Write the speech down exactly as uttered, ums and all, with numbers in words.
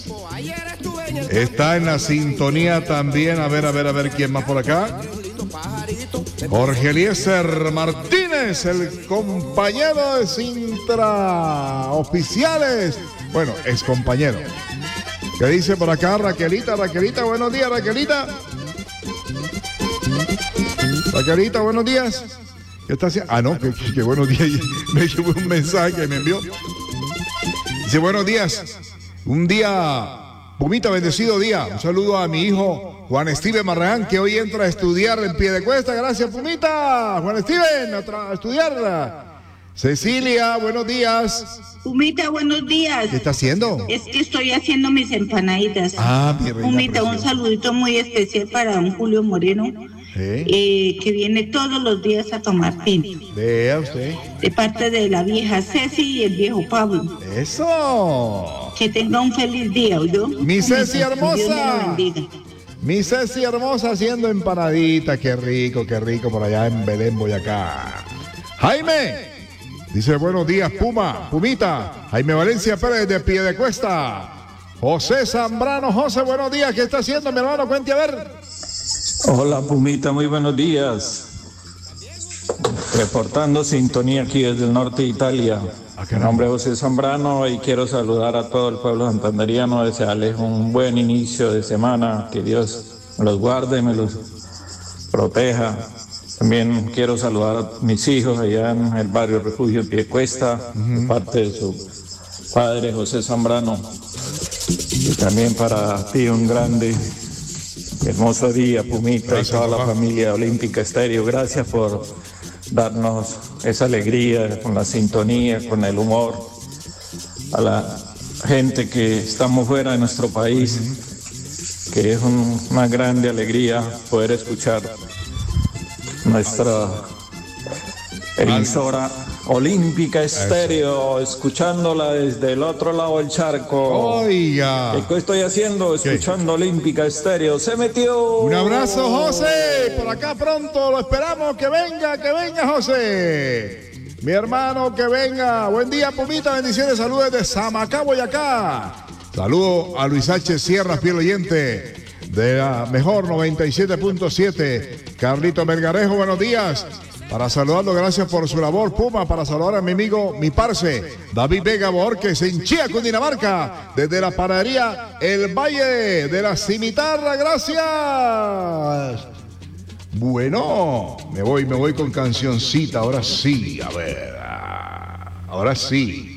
Está en la sintonía también. A ver, a ver, a ver, ¿quién más por acá? Jorge Eliezer Martínez, el compañero de Sintra Oficiales. Bueno, es compañero. ¿Qué dice por acá Raquelita? Raquelita, buenos días, Raquelita. Raquelita, buenos días. ¿Qué está haciendo? Ah, no, que, que, que buenos días. Me llevó un mensaje que me envió. Dice, buenos días. Un día, Pumita, bendecido día. Un saludo a mi hijo Juan Steven Marragán, que hoy entra a estudiar en Piedecuesta. Gracias, Pumita. Juan Steven, a, a estudiar. Cecilia, buenos días. Pumita, buenos días. ¿Qué está haciendo? Es que estoy haciendo mis empanaditas. Ah, mi reina Pumita, preciosa. un saludito muy especial para don Julio Moreno, ¿Eh? eh, que viene todos los días a tomar té. Vea usted. De parte de la vieja Ceci y el viejo Pablo. Eso. Que tenga un feliz día, ¿oyó? Mi Ceci hermosa. Dios me lo bendiga. Mi Ceci hermosa haciendo empanadita. Qué rico, qué rico por allá en Belén, Boyacá. Jaime. Dice, buenos días, Puma, Pumita. Jaime Valencia Pérez de Piedecuesta. José Zambrano. José, buenos días. ¿Qué está haciendo, mi hermano? Cuente a ver. Hola, Pumita, muy buenos días. Reportando sintonía aquí desde el norte de Italia. Mi nombre es José Zambrano y quiero saludar a todo el pueblo santanderiano, desearles un buen inicio de semana, que Dios los guarde, me los proteja. También quiero saludar a mis hijos allá en el barrio Refugio Piedecuesta, uh-huh. de parte de su padre José Zambrano. Y también para ti un grande, hermoso día, Pumita. Gracias, y toda papá. La familia Olímpica Estéreo. Gracias por darnos esa alegría, con la sintonía, con el humor. A la gente que estamos fuera de nuestro país, uh-huh. que es un, una grande alegría poder escuchar nuestra emisora Olímpica Estéreo, escuchándola desde el otro lado del charco. Oiga. ¿Qué estoy haciendo? Escuchando ¿Qué? Olímpica Estéreo. Se metió. Un abrazo, José. Por acá pronto lo esperamos. Que venga, que venga, José. Mi hermano, que venga. Buen día, Pumita. Bendiciones, saludos de Samacá, Boyacá. Saludo a Luis H. Sierra, fiel oyente de la mejor noventa y siete punto siete. Carlito Melgarejo, buenos días. Para saludarlo, gracias por su labor, Puma. Para saludar a mi amigo, mi parce, David Vega Borges, en Chía, Cundinamarca, desde la panadería El Valle de la Cimitarra. Gracias. Bueno, me voy, me voy con cancioncita. Ahora sí, a ver. Ahora sí.